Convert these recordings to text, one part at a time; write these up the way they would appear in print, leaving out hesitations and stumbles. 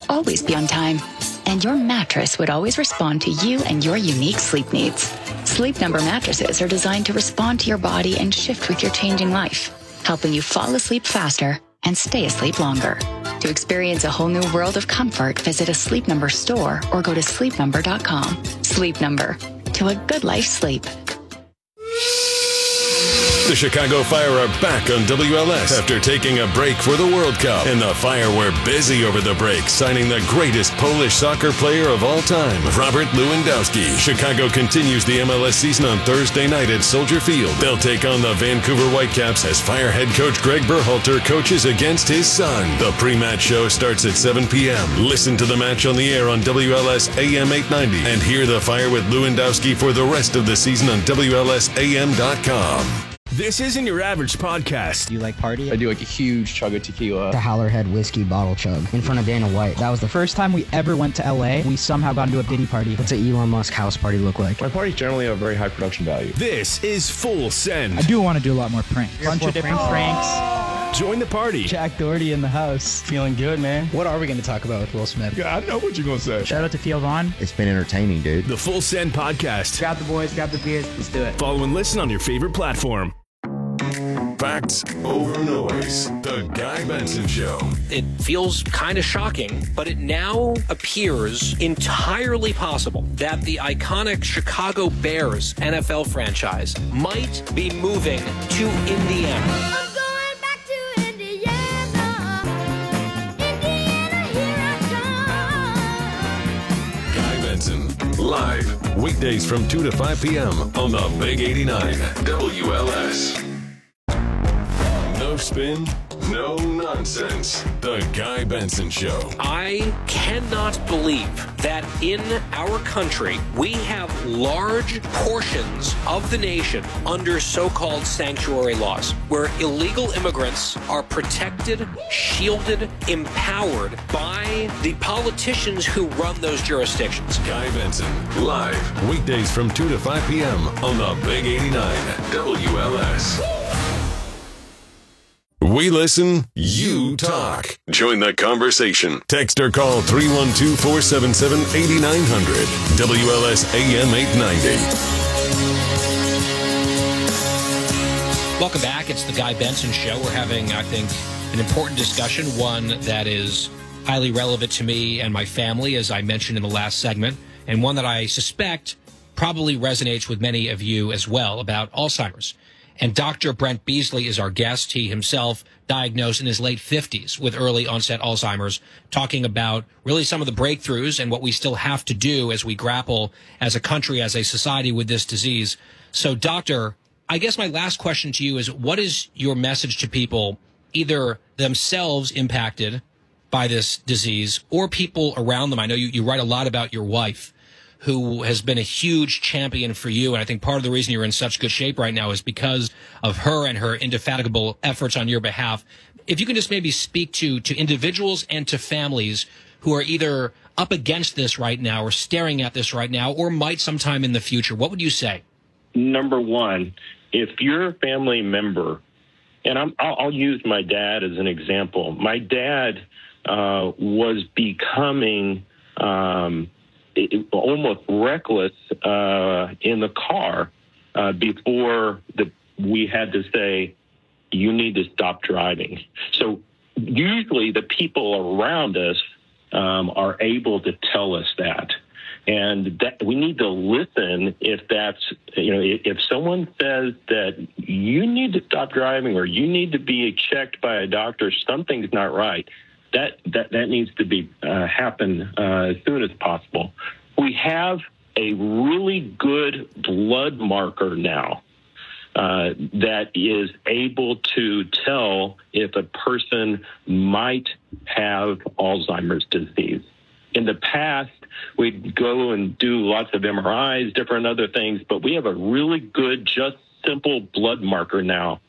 always be on time. And your mattress would always respond to you and your unique sleep needs. Sleep Number mattresses are designed to respond to your body and shift with your changing life, helping you fall asleep faster and stay asleep longer. To experience a whole new world of comfort, visit a Sleep Number store or go to sleepnumber.com. Sleep Number. To a good life's sleep. The Chicago Fire are back on WLS after taking a break for the World Cup. And the Fire were busy over the break, signing the greatest Polish soccer player of all time, Robert Lewandowski. Chicago continues the MLS season on Thursday night at Soldier Field. They'll take on the Vancouver Whitecaps as Fire head coach Greg Berhalter coaches against his son. The pre-match show starts at 7 p.m. Listen to the match on the air on WLS AM 890 and hear the Fire with Lewandowski for the rest of the season on WLSAM.com. This isn't your average podcast. Do you like party? I do like a huge chug of tequila. The Howlerhead whiskey bottle chug in front of Dana White. That was the first time we ever went to LA. We somehow got into a Diddy party. What's an Elon Musk house party look like? My parties generally have very high production value. This is Full Send. I do want to do a lot more pranks. Bunch of different pranks. Join the party. Jack Doherty in the house. Feeling good, man. What are we going to talk about with Will Smith? Yeah, I know what you're going to say. Shout out to Theo Vaughn. It's been entertaining, dude. The Full Send podcast. Grab the boys, grab the beers. Let's do it. Follow and listen on your favorite platform. Facts over noise. The Guy Benson Show. It feels kind of shocking, but it now appears entirely possible that the iconic Chicago Bears NFL franchise might be moving to Indiana. I'm going back to Indiana. Indiana, here I come. Guy Benson, live, weekdays from 2 to 5 p.m. on the Big 89 WLS. No spin, no nonsense. The Guy Benson Show. I cannot believe that in our country we have large portions of the nation under so-called sanctuary laws, where illegal immigrants are protected, shielded, empowered by the politicians who run those jurisdictions. Guy Benson, live, weekdays from 2 to 5 p.m. on the Big 89 WLS. We listen, you talk. Join the conversation. Text or call 312-477-8900. WLS AM 890. Welcome back. It's the Guy Benson Show. We're having, I think, an important discussion, one that is highly relevant to me and my family, as I mentioned in the last segment, and one that I suspect probably resonates with many of you as well, about Alzheimer's. And Dr. Brent Beasley is our guest. He himself diagnosed in his late 50s with early onset Alzheimer's, talking about really some of the breakthroughs and what we still have to do as we grapple as a country, as a society with this disease. So, Doctor, I guess my last question to you is, what is your message to people, either themselves impacted by this disease or people around them? I know you write a lot about your wife, who has been a huge champion for you. And I think part of the reason you're in such good shape right now is because of her and her indefatigable efforts on your behalf. If you can just maybe speak to individuals and to families who are either up against this right now or staring at this right now or might sometime in the future, what would you say? Number one, if you're a family member, and I'll use my dad as an example. My dad was becoming almost reckless in the car before we had to say, you need to stop driving. So usually the people around us are able to tell us that. And that we need to listen if that's, if someone says that you need to stop driving or you need to be checked by a doctor, something's not right. That needs to be happen as soon as possible. We have a really good blood marker now that is able to tell if a person might have Alzheimer's disease. In the past, we'd go and do lots of MRIs, different other things, but we have a really good, just simple blood marker now,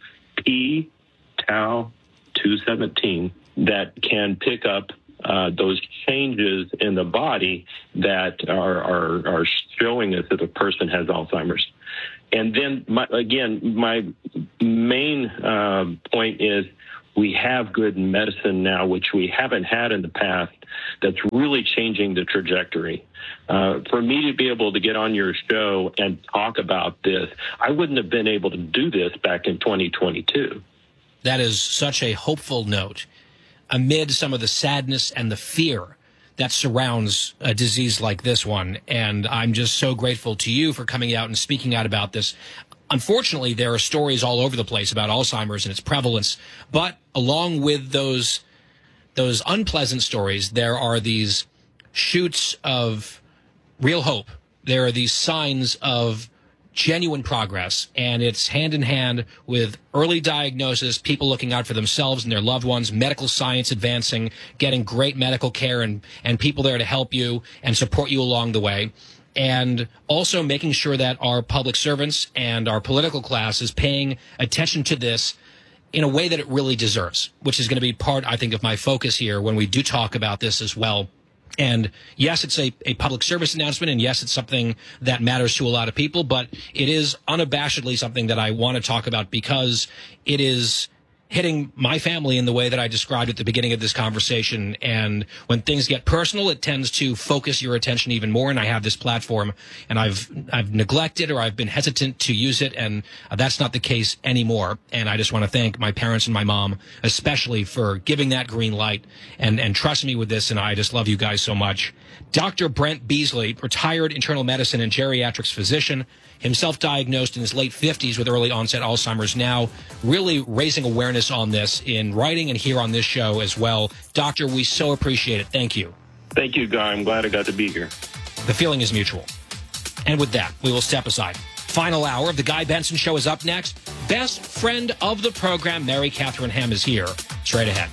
p-tau217, that can pick up those changes in the body that are showing us if a person has Alzheimer's. And then, my main point is we have good medicine now, which we haven't had in the past, that's really changing the trajectory. For me to be able to get on your show and talk about this, I wouldn't have been able to do this back in 2022. That is such a hopeful note amid some of the sadness and the fear that surrounds a disease like this one. And I'm just so grateful to you for coming out and speaking out about this. Unfortunately, there are stories all over the place about Alzheimer's and its prevalence. But along with those unpleasant stories, there are these shoots of real hope. There are these signs of genuine progress, and it's hand in hand with early diagnosis, people looking out for themselves and their loved ones, medical science advancing, getting great medical care and people there to help you and support you along the way. And also making sure that our public servants and our political class is paying attention to this in a way that it really deserves, which is going to be part, I think, of my focus here when we do talk about this as well. And yes, it's a public service announcement, and yes, it's something that matters to a lot of people, but it is unabashedly something that I want to talk about because it is hitting my family in the way that I described at the beginning of this conversation. And when things get personal, it tends to focus your attention even more. And I have this platform, and I've neglected or I've been hesitant to use it, and that's not the case anymore. And I just want to thank my parents and my mom, especially, for giving that green light and trusting me with this. And I just love you guys so much. Dr. Brent Beasley, retired internal medicine and geriatrics physician, himself diagnosed in his late 50s with early onset Alzheimer's, now really raising awareness on this in writing and here on this show as well. Doctor, we so appreciate it. Thank you. Thank you, Guy. I'm glad I got to be here. The feeling is mutual. And with that, we will step aside. Final hour of the Guy Benson Show is up next. Best friend of the program, Mary Catherine Ham, is here. Straight ahead.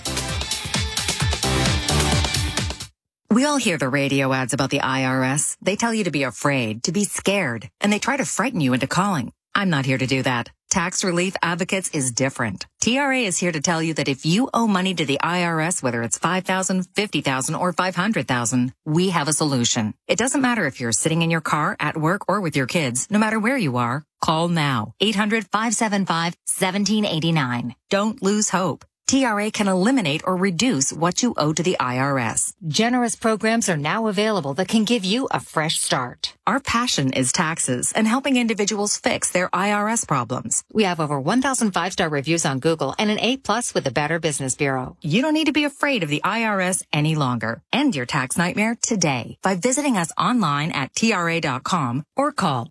We all hear the radio ads about the IRS. They tell you to be afraid, to be scared, and they try to frighten you into calling. I'm not here to do that. Tax Relief Advocates is different. TRA is here to tell you that if you owe money to the IRS, whether it's $5,000, $50,000, or $500,000, we have a solution. It doesn't matter if you're sitting in your car, at work, or with your kids. No matter where you are, call now. 800-575-1789. Don't lose hope. TRA can eliminate or reduce what you owe to the IRS. Generous programs are now available that can give you a fresh start. Our passion is taxes and helping individuals fix their IRS problems. We have over 1,000 5-star reviews on Google and an A+ with the Better Business Bureau. You don't need to be afraid of the IRS any longer. End your tax nightmare today by visiting us online at TRA.com or call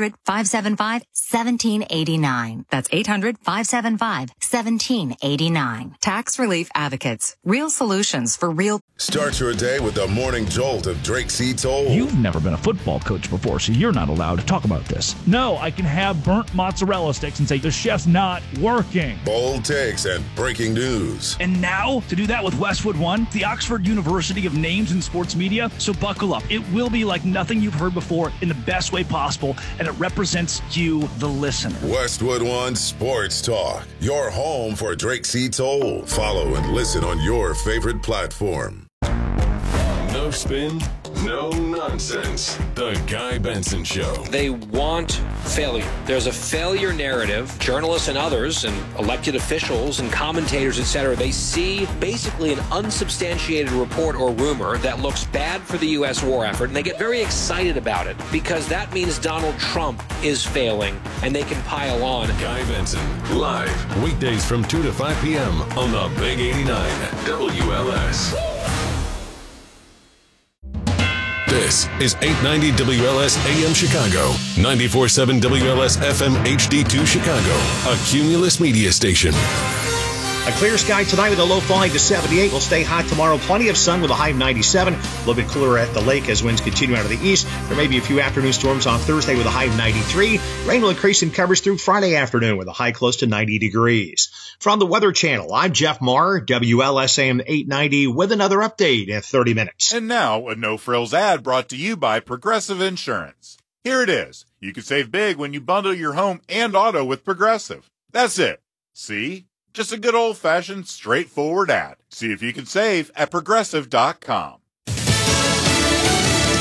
800-575-1789. That's 800-575-1789. Tax Relief Advocates. Real solutions for real. Start your day with the morning jolt of Drake C. Toll. You've never been a football coach before, so you're not allowed to talk about this. No, I can have burnt mozzarella sticks and say the chef's not working. Bold takes and breaking news. And now, to do that with Westwood One, the Oxford University of Names in Sports Media. So buckle up. It will be like nothing you've heard before in the best way possible, and it represents you, the listener. Westwood One Sports Talk. Your home for Drake C. Toll. Follow and listen on your favorite platform. No spin, no nonsense. The Guy Benson Show. They want failure. There's a failure narrative. Journalists and others and elected officials and commentators, etc., they see basically an unsubstantiated report or rumor that looks bad for the U.S. war effort, and they get very excited about it because that means Donald Trump is failing, and they can pile on. Guy Benson, live, weekdays from 2 to 5 p.m. on the Big 89 WLS. This is 890 WLS AM Chicago, 94.7 WLS FM HD2 Chicago, a Cumulus media station. A clear sky tonight with a low falling to 78. Will stay hot tomorrow. Plenty of sun with a high of 97. A little bit cooler at the lake as winds continue out of the east. There may be a few afternoon storms on Thursday with a high of 93. Rain will increase in coverage through Friday afternoon with a high close to 90 degrees. From the Weather Channel, I'm Jeff Marr, WLS AM 890, with another update in 30 minutes. And now, a no-frills ad brought to you by Progressive Insurance. Here it is. You can save big when you bundle your home and auto with Progressive. That's it. See? Just a good old-fashioned, straightforward ad. See if you can save at Progressive.com.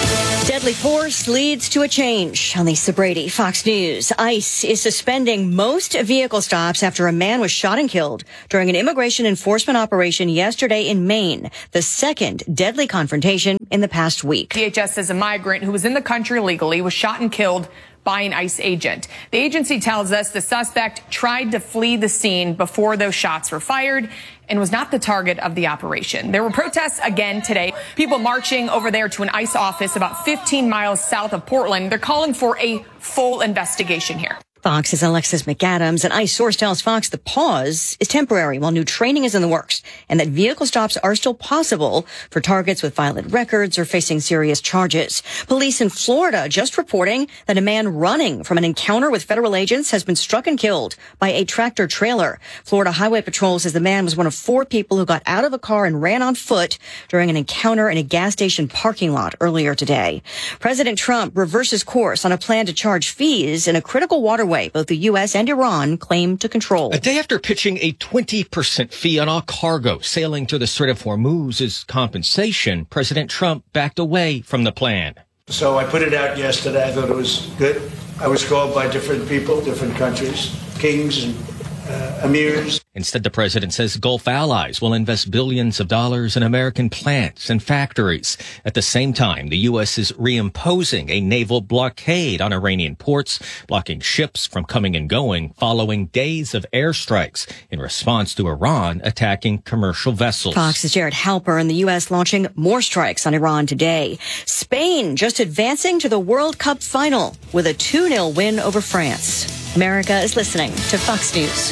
Deadly force leads to a change. On Lisa Brady, Fox News. ICE is suspending most vehicle stops after a man was shot and killed during an immigration enforcement operation yesterday in Maine, the second deadly confrontation in the past week. DHS says a migrant who was in the country illegally was shot and killed by an ICE agent. The agency tells us the suspect tried to flee the scene before those shots were fired and was not the target of the operation. There were protests again today. People marching over there to an ICE office about 15 miles south of Portland. They're calling for a full investigation here. Fox's Alexis McAdams. An ICE source tells Fox the pause is temporary while new training is in the works and that vehicle stops are still possible for targets with violent records or facing serious charges. Police in Florida just reporting that a man running from an encounter with federal agents has been struck and killed by a tractor trailer. Florida Highway Patrol says the man was one of 4 people who got out of a car and ran on foot during an encounter in a gas station parking lot earlier today. President Trump reverses course on a plan to charge fees in a critical waterway both the U.S. and Iran claim to control. A day after pitching a 20% fee on all cargo sailing through the Strait of Hormuz as compensation, President Trump backed away from the plan. So I put it out yesterday. I thought it was good. I was called by different people, different countries, kings and emirs. Instead, the president says Gulf allies will invest billions of dollars in American plants and factories. At the same time, the U.S. is reimposing a naval blockade on Iranian ports, blocking ships from coming and going following days of airstrikes in response to Iran attacking commercial vessels. Fox's Jared Halper and the U.S. launching more strikes on Iran today. Spain just advancing to the World Cup final with a 2-0 win over France. America is listening to Fox News.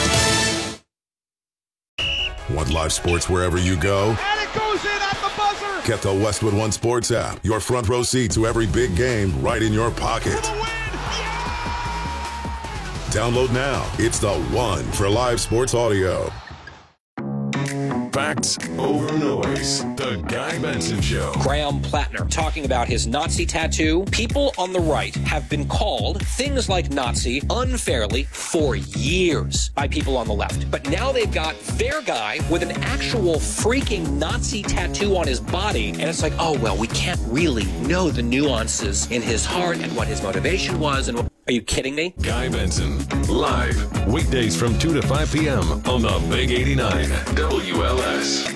Want live sports wherever you go? And it goes in at the buzzer! Get the Westwood One Sports app. Your front row seat to every big game right in your pocket. Download now. It's the one for live sports audio. Facts over noise. The Guy Benson Show. Graham Plattner talking about his Nazi tattoo. People on the right have been called things like Nazi unfairly for years by people on the left. But now they've got their guy with an actual freaking Nazi tattoo on his body. And it's like, oh, well, we can't really know the nuances in his heart and what his motivation was. And are you kidding me? Guy Benson, live, weekdays from 2 to 5 p.m. on the Big 89 WLS.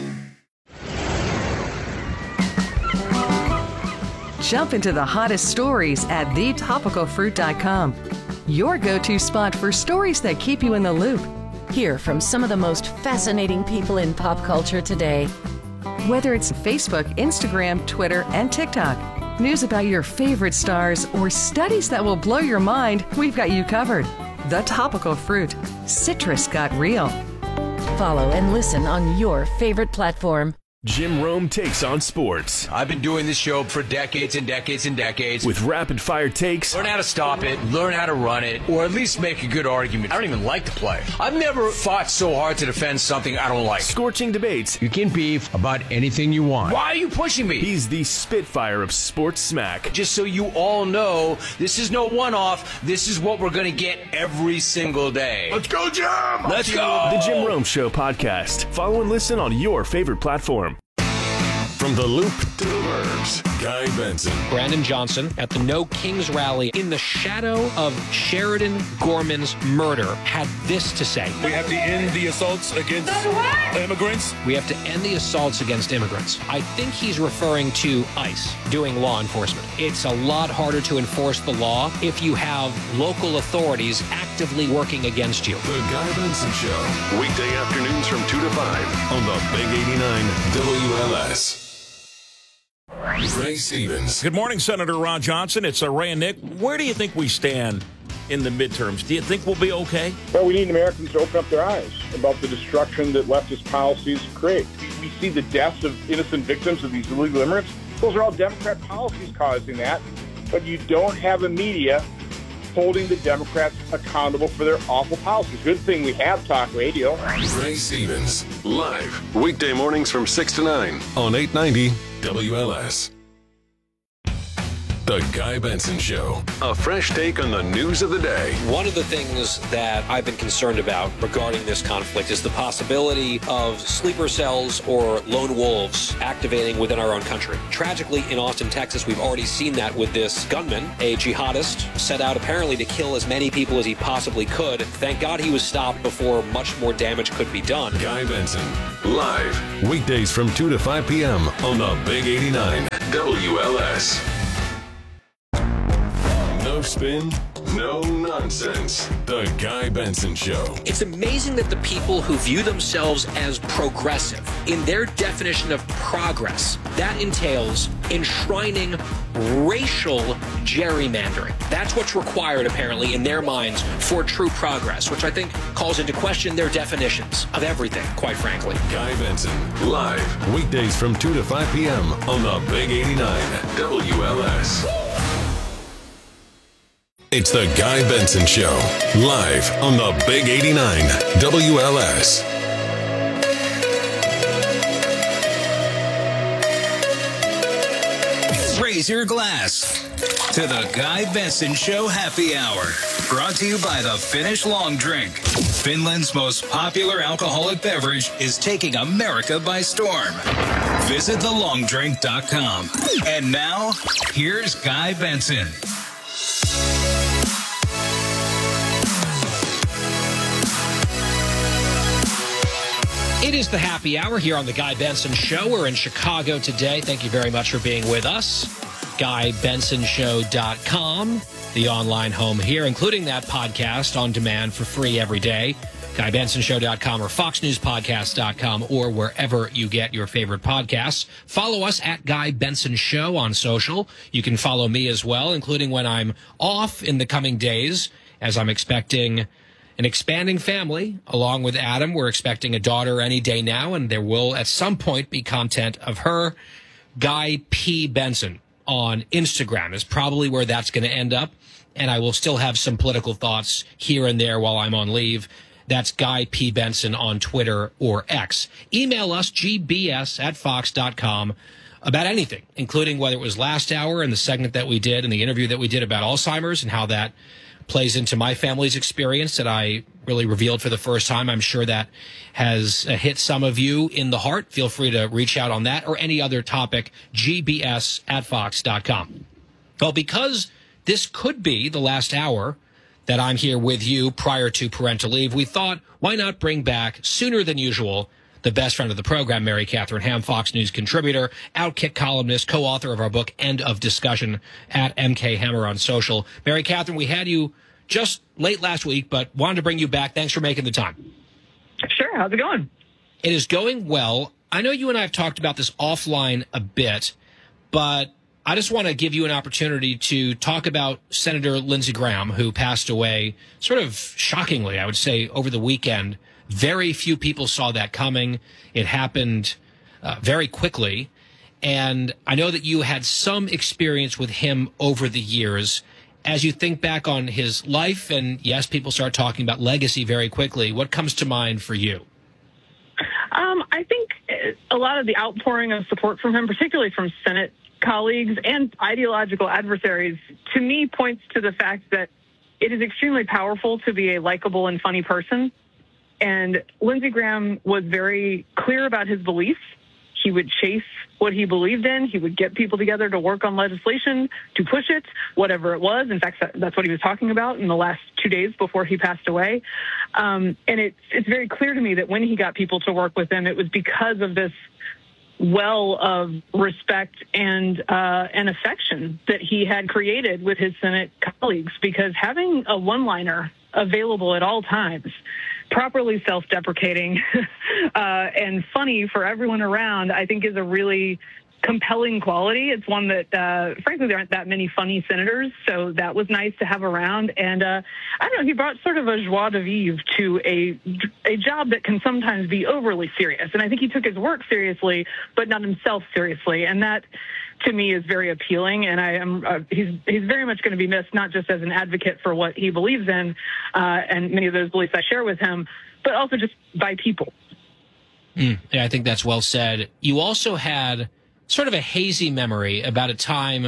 Jump into the hottest stories at thetopicalfruit.com. Your go-to spot for stories that keep you in the loop. Hear from some of the most fascinating people in pop culture today. Whether it's Facebook, Instagram, Twitter, and TikTok. News about your favorite stars or studies that will blow your mind, we've got you covered. The Topical Fruit. Citrus got real. Follow and listen on your favorite platform. Jim Rome takes on sports. I've been doing this show for decades and decades and decades. With rapid-fire takes. Learn how to stop it, learn how to run it, or at least make a good argument. I don't even like to play. I've never fought so hard to defend something I don't like. Scorching debates. You can beef about anything you want. Why are you pushing me? He's the Spitfire of sports smack. Just so you all know, this is no one-off. This is what we're going to get every single day. Let's go, Jim! Let's go! The Jim Rome Show podcast. Follow and listen on your favorite platform. From the Loop to the Burbs, Guy Benson. Brandon Johnson at the No Kings rally in the shadow of Sheridan Gorman's murder had this to say. We have to end the assaults against immigrants. We have to end the assaults against immigrants. I think he's referring to ICE doing law enforcement. It's a lot harder to enforce the law if you have local authorities actively working against you. The Guy Benson Show. Weekday afternoons from 2 to 5 on the Big 89 WLS. Ray Stevens. Good morning, Senator Ron Johnson. It's Ray and Nick. Where do you think we stand in the midterms? Do you think we'll be okay? Well, we need Americans to open up their eyes about the destruction that leftist policies create. We see the deaths of innocent victims of these illegal immigrants. Those are all Democrat policies causing that. But you don't have a media holding the Democrats accountable for their awful policies. Good thing we have talk radio. Ray Stevens, live, weekday mornings from 6 to 9 on 890 WLS. The Guy Benson Show. A fresh take on the news of the day. One of the things that I've been concerned about regarding this conflict is the possibility of sleeper cells or lone wolves activating within our own country. Tragically, in Austin, Texas, we've already seen that with this gunman, a jihadist, set out apparently to kill as many people as he possibly could. Thank God he was stopped before much more damage could be done. Guy Benson, live, weekdays from 2 to 5 p.m. on the Big 89 WLS. No spin, no nonsense. The Guy Benson Show. It's amazing that the people who view themselves as progressive, in their definition of progress, that entails enshrining racial gerrymandering. That's what's required, apparently, in their minds for true progress, which I think calls into question their definitions of everything, quite frankly. Guy Benson, live, weekdays from 2 to 5 p.m. on the Big 89 WLS. It's the Guy Benson Show, live on the Big 89 WLS. Raise your glass to the Guy Benson Show Happy Hour. Brought to you by the Finnish Long Drink. Finland's most popular alcoholic beverage is taking America by storm. Visit thelongdrink.com. And now, here's Guy Benson. It is the happy hour here on the Guy Benson Show. We're in Chicago today. Thank you very much for being with us. GuyBensonShow.com, the online home here, including that podcast on demand for free every day. GuyBensonShow.com or FoxNewsPodcast.com or wherever you get your favorite podcasts. Follow us at Guy Benson Show on social. You can follow me as well, including when I'm off in the coming days, as I'm expecting an expanding family. Along with Adam, we're expecting a daughter any day now, and there will at some point be content of her. Guy P. Benson on Instagram is probably where that's going to end up, and I will still have some political thoughts here and there while I'm on leave. That's Guy P. Benson on Twitter or X. Email us, gbs@fox.com, about anything, including whether it was last hour and the segment that we did and the interview that we did about Alzheimer's and how that plays into my family's experience that I really revealed for the first time. I'm sure that has hit some of you in the heart. Feel free to reach out on that or any other topic, gbs@fox.com. Well, because this could be the last hour that I'm here with you prior to parental leave, we thought, why not bring back sooner than usual the best friend of the program, Mary Catherine Ham, Fox News contributor, Outkick columnist, co-author of our book, End of Discussion, at MK Hammer on social. Mary Catherine, we had you just late last week, but wanted to bring you back. Thanks for making the time. Sure. How's it going? It is going well. I know you and I have talked about this offline a bit, but I just want to give you an opportunity to talk about Senator Lindsey Graham, who passed away sort of shockingly, I would say, over the weekend. Very few people saw that coming. It happened very quickly. And I know that you had some experience with him over the years. As you think back on his life, and yes, people start talking about legacy very quickly, what comes to mind for you? I think a lot of the outpouring of support from him, particularly from Senate colleagues and ideological adversaries, to me points to the fact that it is extremely powerful to be a likable and funny person. And Lindsey Graham was very clear about his beliefs. He would chase what he believed in. He would get people together to work on legislation, to push it, whatever it was. In fact, that's what he was talking about in the last 2 days before he passed away. And it's very clear to me that when he got people to work with him, it was because of this well of respect and affection that he had created with his Senate colleagues, because having a one-liner available at all times, properly self-deprecating and funny for everyone around, I think is a really compelling quality. It's one that, frankly, there aren't that many funny senators, so that was nice to have around. And I don't know, he brought sort of a joie de vivre to a job that can sometimes be overly serious. And I think he took his work seriously, but not himself seriously. And that, to me, is very appealing. And he's very much going to be missed, not just as an advocate for what he believes in, and many of those beliefs I share with him, but also just by people. Yeah, I think that's well said. You also had sort of a hazy memory about a time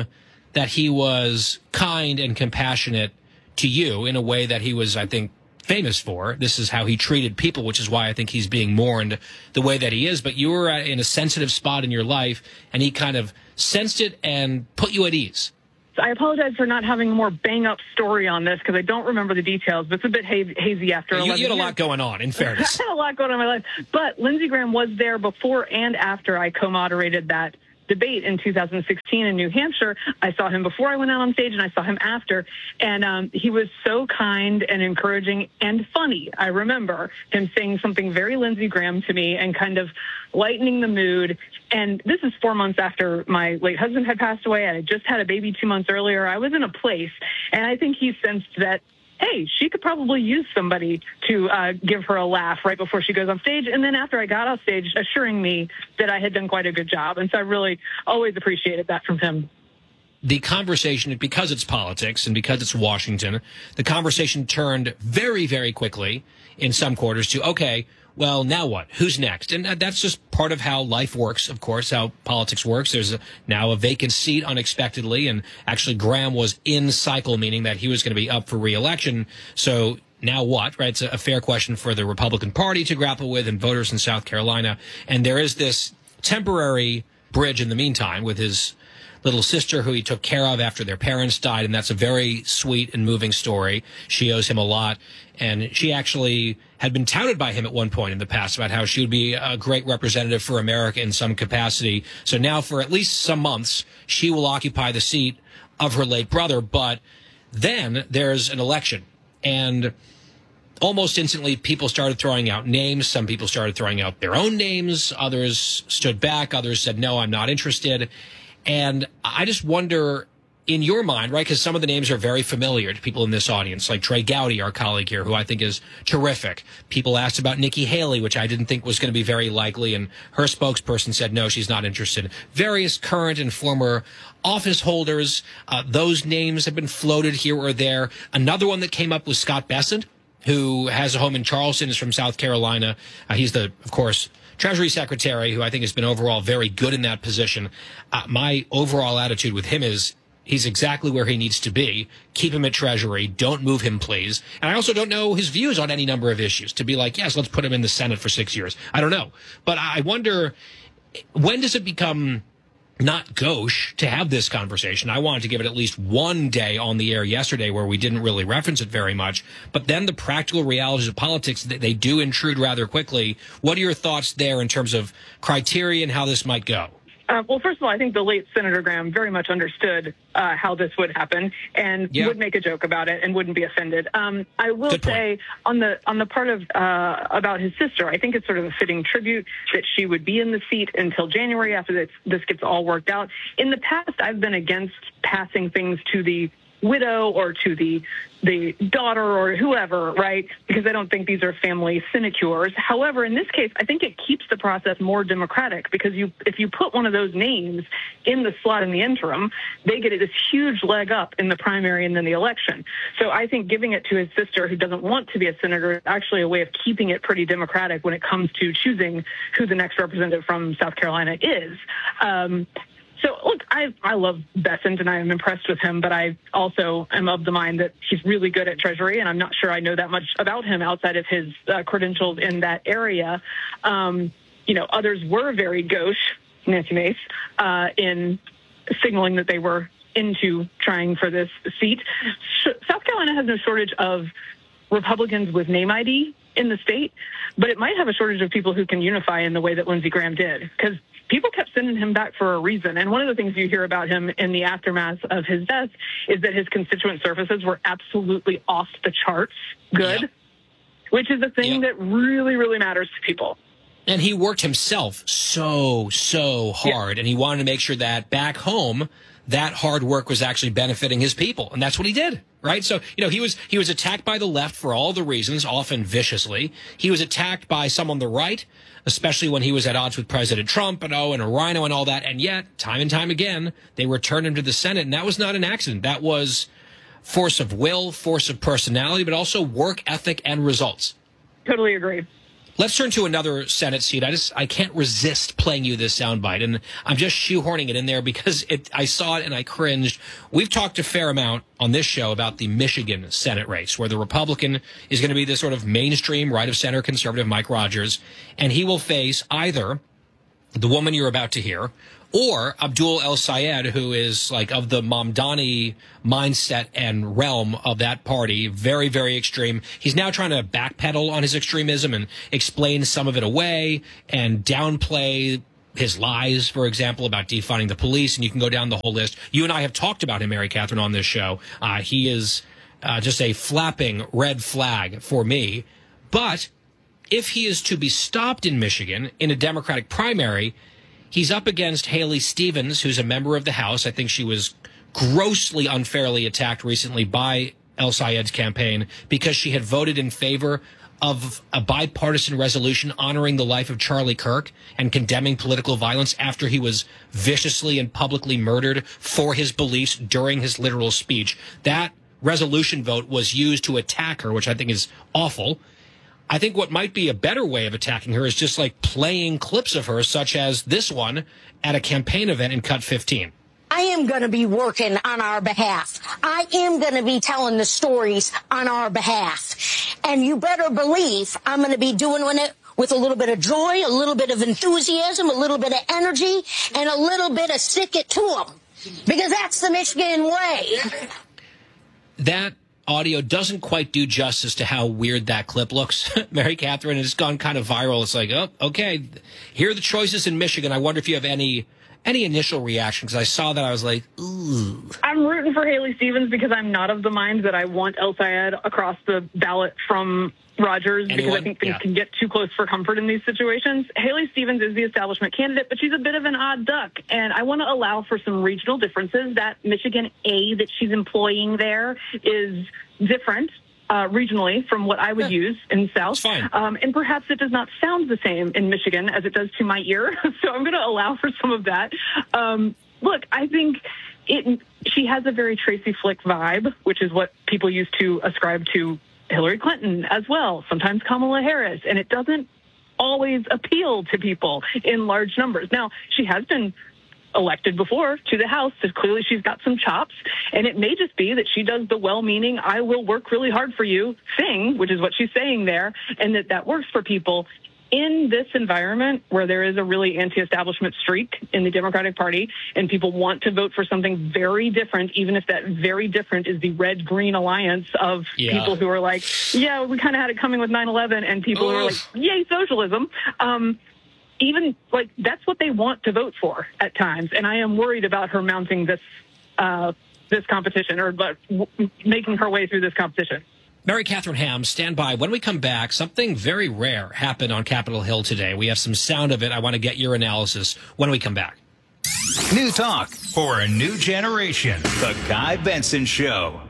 that he was kind and compassionate to you in a way that he was, I think, famous for. This is how he treated people, which is why I think he's being mourned the way that he is. But you were in a sensitive spot in your life, and he kind of sensed it and put you at ease. I apologize for not having a more bang-up story on this because I don't remember the details, but it's a bit hazy after 11 years. You had a lot going on, in fairness. I had a lot going on in my life. But Lindsey Graham was there before and after I co-moderated that debate in 2016 in New Hampshire. I saw him before I went out on stage, and I saw him after. And he was so kind and encouraging and funny. I remember him saying something very Lindsey Graham to me and kind of lightening the mood. And this is 4 months after my late husband had passed away. I had just had a baby 2 months earlier. I was in a place, and I think he sensed that, hey, she could probably use somebody to give her a laugh right before she goes on stage. And then after I got off stage, assuring me that I had done quite a good job. And so I really always appreciated that from him. The conversation, because it's politics and because it's Washington, the conversation turned very, very quickly in some quarters to, okay, well, now what? Who's next? And that's just part of how life works, of course, how politics works. There's now a vacant seat unexpectedly, and actually Graham was in cycle, meaning that he was going to be up for re-election. So now what, right? It's a fair question for the Republican Party to grapple with and voters in South Carolina. And there is this temporary bridge in the meantime with his little sister who he took care of after their parents died, and that's a very sweet and moving story. She owes him a lot, and she actually had been touted by him at one point in the past about how she would be a great representative for America in some capacity. So now for at least some months, she will occupy the seat of her late brother, but then there's an election, and almost instantly people started throwing out names. Some people started throwing out their own names. Others stood back. Others said, no, I'm not interested. And I just wonder, in your mind, right, because some of the names are very familiar to people in this audience, like Trey Gowdy, our colleague here, who I think is terrific. People asked about Nikki Haley, which I didn't think was going to be very likely, and her spokesperson said, no, she's not interested. Various current and former office holders, those names have been floated here or there. Another one that came up was Scott Bessent, who has a home in Charleston, is from South Carolina. He's the, of course, Treasury Secretary, who I think has been overall very good in that position. My overall attitude with him is he's exactly where he needs to be. Keep him at Treasury. Don't move him, please. And I also don't know his views on any number of issues to be like, yes, let's put him in the Senate for 6 years. I don't know. But I wonder, when does it become not gauche to have this conversation? I wanted to give it at least one day on the air yesterday where we didn't really reference it very much. But then the practical realities of politics, they do intrude rather quickly. What are your thoughts there in terms of criteria and how this might go? Well, first of all, I think the late Senator Graham very much understood how this would happen and would make a joke about it and wouldn't be offended. I will say on the part of about his sister, I think it's sort of a fitting tribute that she would be in the seat until January after this gets all worked out. In the past, I've been against passing things to the widow or to the daughter or whoever, right? Because I don't think these are family sinecures. However, in this case, I think it keeps the process more democratic because if you put one of those names in the slot in the interim, they get this huge leg up in the primary and then the election. So I think giving it to his sister who doesn't want to be a senator is actually a way of keeping it pretty democratic when it comes to choosing who the next representative from South Carolina is. So, look, I love Bessent, and I am impressed with him, but I also am of the mind that he's really good at Treasury, and I'm not sure I know that much about him outside of his credentials in that area. Others were very gauche, Nancy Mace, in signaling that they were into trying for this seat. South Carolina has no shortage of Republicans with name ID in the state, but it might have a shortage of people who can unify in the way that Lindsey Graham did, because people kept sending him back for a reason. And one of the things you hear about him in the aftermath of his death is that his constituent services were absolutely off the charts good, which is a thing that really, really matters to people. And he worked himself so hard, and he wanted to make sure that back home, that hard work was actually benefiting his people. And that's what he did, right? So, he was attacked by the left for all the reasons, often viciously. He was attacked by some on the right, especially when he was at odds with President Trump and a rhino and all that. And yet, time and time again, they returned him to the Senate. And that was not an accident. That was force of will, force of personality, but also work ethic and results. Totally agree. Let's turn to another Senate seat. I can't resist playing you this soundbite, and I'm just shoehorning it in there because I saw it and I cringed. We've talked a fair amount on this show about the Michigan Senate race, where the Republican is going to be this sort of mainstream right-of-center conservative Mike Rogers, and he will face either the woman you're about to hear or Abdul El-Sayed, who is like of the Mamdani mindset and realm of that party, very, very extreme. He's now trying to backpedal on his extremism and explain some of it away and downplay his lies, for example, about defunding the police. And you can go down the whole list. You and I have talked about him, Mary Catherine, on this show. He is just a flapping red flag for me. But if he is to be stopped in Michigan in a Democratic primary, he's up against Haley Stevens, who's a member of the House. I think she was grossly unfairly attacked recently by El-Sayed's campaign because she had voted in favor of a bipartisan resolution honoring the life of Charlie Kirk and condemning political violence after he was viciously and publicly murdered for his beliefs during his literal speech. That resolution vote was used to attack her, which I think is awful. I think what might be a better way of attacking her is just like playing clips of her, such as this one at a campaign event in Cut 15. I am going to be working on our behalf. I am going to be telling the stories on our behalf. And you better believe I'm going to be doing it with a little bit of joy, a little bit of enthusiasm, a little bit of energy, and a little bit of stick it to them. Because that's the Michigan way. That audio doesn't quite do justice to how weird that clip looks, Mary Catherine. It's gone kind of viral. It's like, oh, okay, here are the choices in Michigan. I wonder if you have any initial reaction, because I saw that I was like, ooh. I'm rooting for Haley Stevens because I'm not of the mind that I want El-Sayed across the ballot from Rogers because I think things can get too close for comfort in these situations. Haley Stevens is the establishment candidate, but she's a bit of an odd duck, and I want to allow for some regional differences. That Michigan A that she's employing there is different regionally from what I would use in the South. And perhaps it does not sound the same in Michigan as it does to my ear, so I'm going to allow for some of that. Look, I think she has a very Tracy Flick vibe, which is what people used to ascribe to Hillary Clinton as well, sometimes Kamala Harris, and it doesn't always appeal to people in large numbers. Now, she has been elected before to the House, so clearly she's got some chops, and it may just be that she does the well-meaning, I will work really hard for you thing, which is what she's saying there, and that works for people. In this environment where there is a really anti-establishment streak in the Democratic Party and people want to vote for something very different, even if that very different is the red-green alliance of people who are like, yeah, we kind of had it coming with 9/11, and people who are like, yay, socialism. Even like that's what they want to vote for at times. And I am worried about her mounting this competition or making her way through this competition. Mary Catherine Ham, stand by. When we come back, something very rare happened on Capitol Hill today. We have some sound of it. I want to get your analysis when we come back. New talk for a new generation. The Guy Benson Show.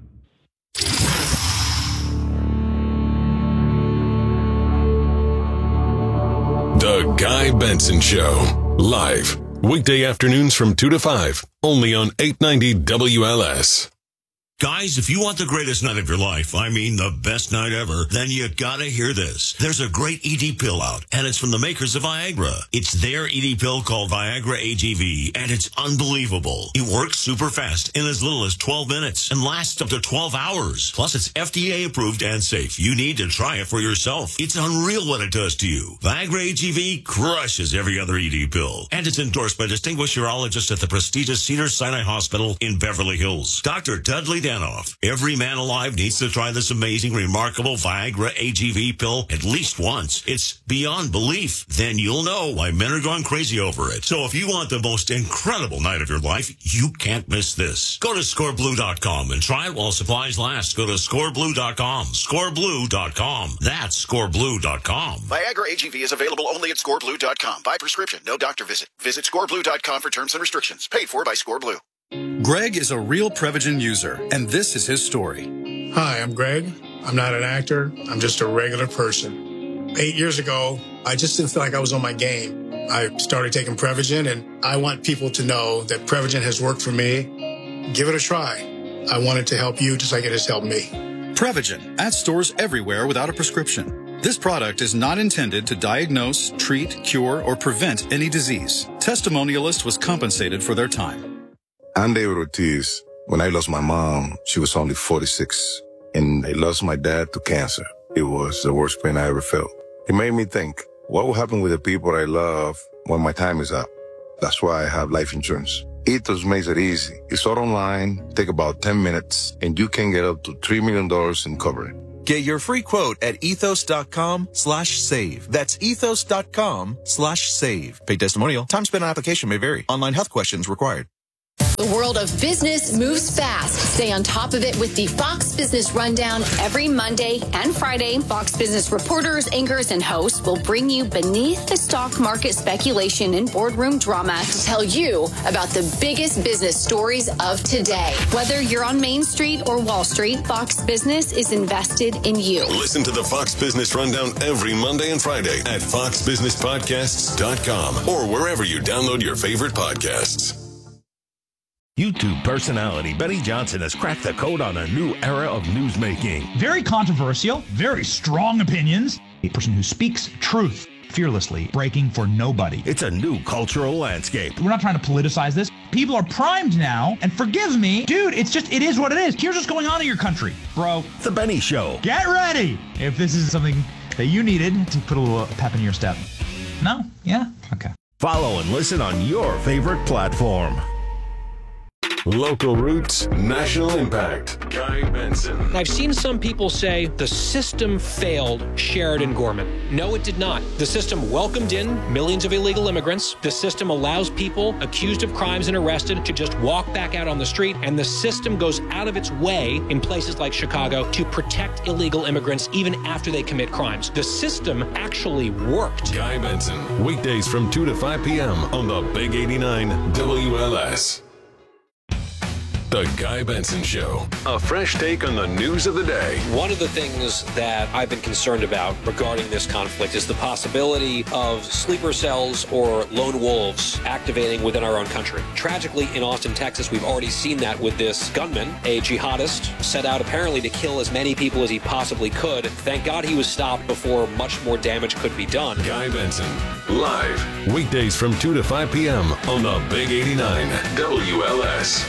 The Guy Benson Show. Live. Weekday afternoons from 2 to 5. Only on 890 WLS. Guys, if you want the greatest night of your life, I mean the best night ever, then you gotta hear this. There's a great ED pill out, and it's from the makers of Viagra. It's their ED pill called Viagra AGV, and it's unbelievable. It works super fast in as little as 12 minutes and lasts up to 12 hours. Plus, it's FDA approved and safe. You need to try it for yourself. It's unreal what it does to you. Viagra AGV crushes every other ED pill, and it's endorsed by distinguished urologists at the prestigious Cedars-Sinai Hospital in Beverly Hills. Dr. Dudley Danoff. Every man alive needs to try this amazing, remarkable Viagra AGV pill at least once. It's beyond belief. Then you'll know why men are going crazy over it. So if you want the most incredible night of your life, you can't miss this. Go to scoreblue.com and try it while supplies last. Go to scoreblue.com. Scoreblue.com. That's scoreblue.com. Viagra AGV is available only at scoreblue.com. By prescription, no doctor visit. Visit scoreblue.com for terms and restrictions. Paid for by ScoreBlue. Greg is a real Prevagen user, and this is his story. Hi, I'm Greg. I'm not an actor. I'm just a regular person. 8 years ago, I just didn't feel like I was on my game. I started taking Prevagen, and I want people to know that Prevagen has worked for me. Give it a try. I want it to help you just like it has helped me. Prevagen, at stores everywhere without a prescription. This product is not intended to diagnose, treat, cure, or prevent any disease. Testimonialist was compensated for their time. I'm David Ortiz. When I lost my mom, she was only 46, and I lost my dad to cancer. It was the worst pain I ever felt. It made me think, what will happen with the people I love when my time is up? That's why I have life insurance. Ethos makes it easy. It's all online, take about 10 minutes, and you can get up to $3 million in coverage. Get your free quote at ethos.com/save. That's ethos.com/save. Paid testimonial. Time spent on application may vary. Online health questions required. The world of business moves fast. Stay on top of it with the Fox Business Rundown every Monday and Friday. Fox Business reporters, anchors, and hosts will bring you beneath the stock market speculation and boardroom drama to tell you about the biggest business stories of today. Whether you're on Main Street or Wall Street, Fox Business is invested in you. Listen to the Fox Business Rundown every Monday and Friday at foxbusinesspodcasts.com or wherever you download your favorite podcasts. YouTube personality Benny Johnson has cracked the code on a new era of newsmaking. Very controversial, very strong opinions. A person who speaks truth fearlessly, breaking for nobody. It's a new cultural landscape. We're not trying to politicize this. People are primed now, and forgive me, dude, it is what it is. Here's what's going on in your country, bro. The Benny Show. Get ready if this is something that you needed to put a little pep in your step. No? Yeah? Okay. Follow and listen on your favorite platform. Local roots, national impact. Guy Benson. I've seen some people say the system failed Sheridan Gorman. No, it did not. The system welcomed in millions of illegal immigrants. The system allows people accused of crimes and arrested to just walk back out on the street. And the system goes out of its way in places like Chicago to protect illegal immigrants even after they commit crimes. The system actually worked. Guy Benson. Weekdays from 2 to 5 p.m. on the Big 89 WLS. The Guy Benson Show. A fresh take on the news of the day. One of the things that I've been concerned about regarding this conflict is the possibility of sleeper cells or lone wolves activating within our own country. Tragically, in Austin, Texas, we've already seen that with this gunman, a jihadist, set out apparently to kill as many people as he possibly could. Thank God he was stopped before much more damage could be done. Guy Benson, live. Weekdays from 2 to 5 p.m. on the Big 89 WLS.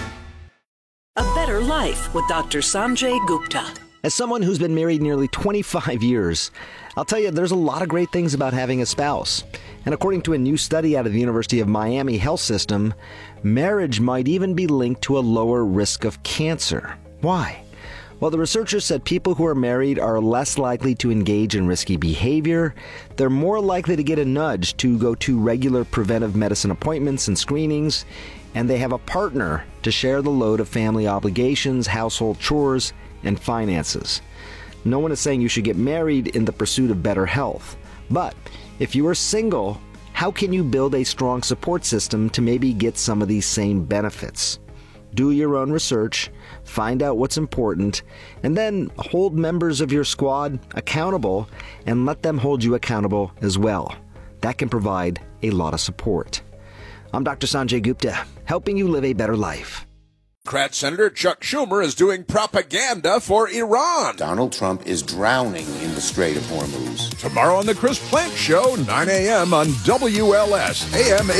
A Better Life with Dr. Sanjay Gupta. As someone who's been married nearly 25 years, I'll tell you there's a lot of great things about having a spouse. And according to a new study out of the University of Miami Health System, marriage might even be linked to a lower risk of cancer. Why? Well, the researchers said people who are married are less likely to engage in risky behavior, they're more likely to get a nudge to go to regular preventive medicine appointments and screenings, and they have a partner to share the load of family obligations, household chores, and finances. No one is saying you should get married in the pursuit of better health. But if you are single, how can you build a strong support system to maybe get some of these same benefits? Do your own research, find out what's important, and then hold members of your squad accountable and let them hold you accountable as well. That can provide a lot of support. I'm Dr. Sanjay Gupta, helping you live a better life. Democrat Senator Chuck Schumer is doing propaganda for Iran. Donald Trump is drowning in the Strait of Hormuz. Tomorrow on The Chris Plank Show, 9 a.m. on WLS, AM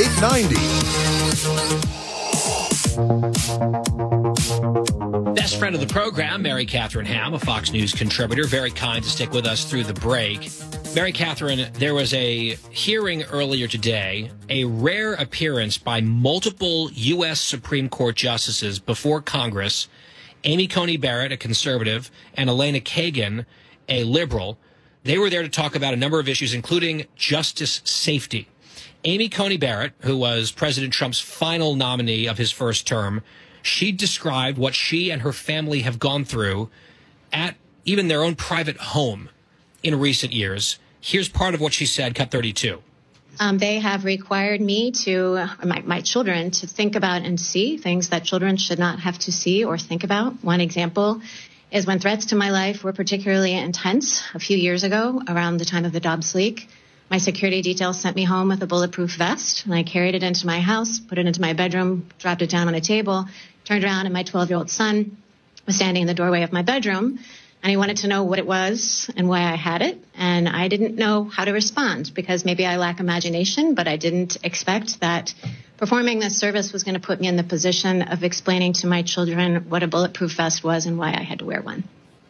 890. Best friend of the program, Mary Catherine Ham, a Fox News contributor, very kind to stick with us through the break. Mary Catherine, there was a hearing earlier today, a rare appearance by multiple U.S. Supreme Court justices before Congress, Amy Coney Barrett, a conservative, and Elena Kagan, a liberal. They were there to talk about a number of issues, including justice safety. Amy Coney Barrett, who was President Trump's final nominee of his first term, she described what she and her family have gone through at even their own private home in recent years. Here's part of what she said, cut 32. They have required me to, my children, to think about and see things that children should not have to see or think about. One example is when threats to my life were particularly intense a few years ago around the time of the Dobbs leak. My security detail sent me home with a bulletproof vest, and I carried it into my house, put it into my bedroom, dropped it down on a table, turned around, and my 12-year-old son was standing in the doorway of my bedroom. And he wanted to know what it was and why I had it. And I didn't know how to respond because maybe I lack imagination, but I didn't expect that performing this service was going to put me in the position of explaining to my children what a bulletproof vest was and why I had to wear one.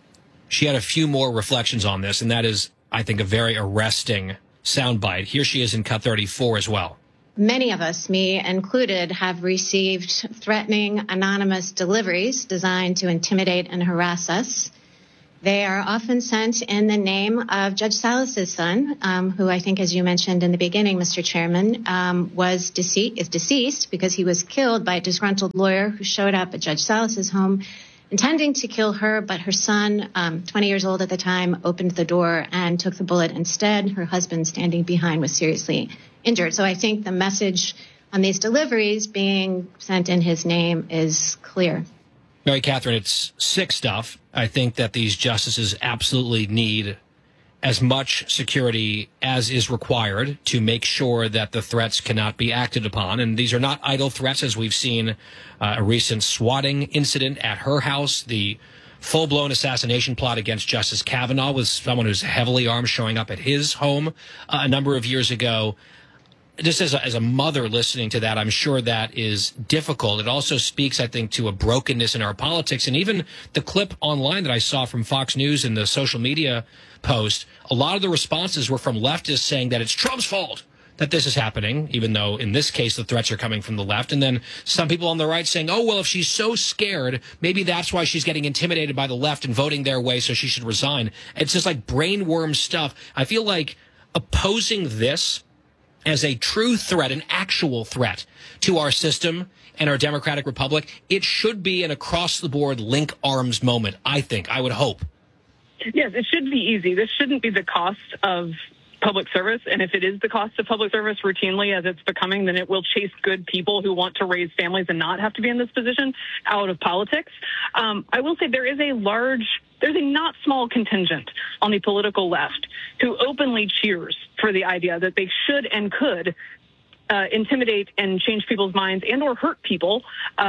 She had a few more reflections on this, and that is, I think, a very arresting soundbite. Here she is in cut 34 as well. Many of us, me included, have received threatening anonymous deliveries designed to intimidate and harass us. They are often sent in the name of Judge Salas's son, who I think, as you mentioned in the beginning, Mr. Chairman, is deceased because he was killed by a disgruntled lawyer who showed up at Judge Salas's home intending to kill her, but her son, 20 years old at the time, opened the door and took the bullet instead. Her husband, standing behind, was seriously injured. So I think the message on these deliveries being sent in his name is clear. Mary Catherine, it's sick stuff. I think that these justices absolutely need as much security as is required to make sure that the threats cannot be acted upon. And these are not idle threats, as we've seen a recent swatting incident at her house, the full-blown assassination plot against Justice Kavanaugh with someone who's heavily armed showing up at his home a number of years ago. Just as a mother listening to that, I'm sure that is difficult. It also speaks, I think, to a brokenness in our politics. And even the clip online that I saw from Fox News in the social media post, a lot of the responses were from leftists saying that it's Trump's fault that this is happening, even though in this case the threats are coming from the left. And then some people on the right saying, oh, well, if she's so scared, maybe that's why she's getting intimidated by the left and voting their way, so she should resign. It's just like brainworm stuff. I feel like opposing this as a true threat, an actual threat to our system and our democratic republic, it should be an across-the-board link arms moment, I think. I would hope. Yes, it should be easy. This shouldn't be the cost of public service. And if it is the cost of public service routinely, as it's becoming, then it will chase good people who want to raise families and not have to be in this position out of politics. I will say there's a not small contingent on the political left who openly cheers for the idea that they should and could intimidate and change people's minds and or hurt people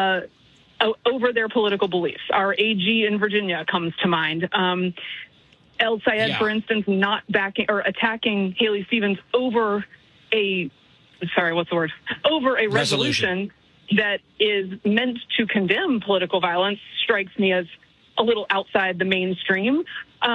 over their political beliefs. Our AG in Virginia comes to mind. El Sayed, for instance, not backing or attacking Haley Stevens over a resolution that is meant to condemn political violence strikes me as a little outside the mainstream.